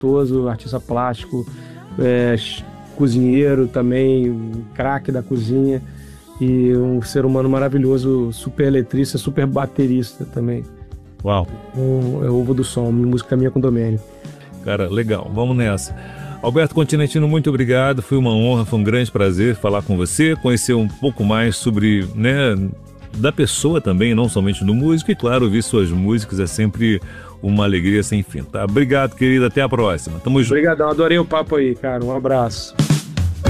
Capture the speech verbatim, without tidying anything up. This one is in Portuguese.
talentoso, artista plástico, é, cozinheiro também, um craque da cozinha, e um ser humano maravilhoso, super eletrista, super baterista também. Uau! Um, é o Ovo do Som, música minha com o Domênio. Cara, legal, vamos nessa. Alberto Continentino, muito obrigado, foi uma honra, foi um grande prazer falar com você, conhecer um pouco mais sobre, né, da pessoa também, não somente do músico, e claro, ouvir suas músicas é sempre uma alegria sem fim, tá? Obrigado, querido, até a próxima, tamo junto. Obrigadão, adorei o papo aí, cara, um abraço.